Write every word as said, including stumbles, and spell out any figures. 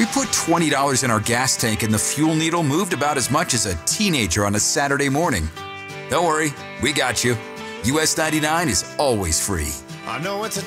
put twenty dollars in our gas tank and the fuel needle moved about as much as a teenager on a Saturday morning. Don't worry, we got you. U S ninety-nine is always free. I know it's a